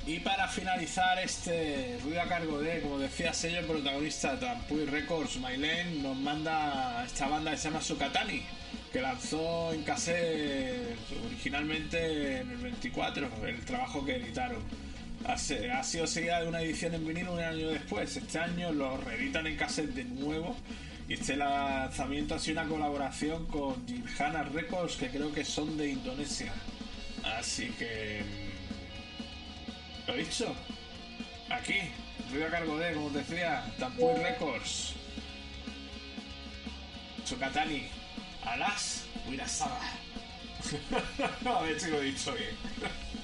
Y para finalizar este ruido a cargo de, como decía, sello protagonista Trampuy Records, Mylen nos manda esta banda que se llama Sukatani, que lanzó en cassette originalmente en el 24, el trabajo que editaron. Ha sido seguida de una edición en vinilo un año después. Este año lo reeditan en cassette de nuevo. Y este lanzamiento ha sido una colaboración con Jirhana Records, que creo que son de Indonesia. Así que... lo dicho. Aquí, ruido a cargo de, como os decía, Trampuy Records. Sukatani. Alas Wirasaba. A ver si lo he dicho bien.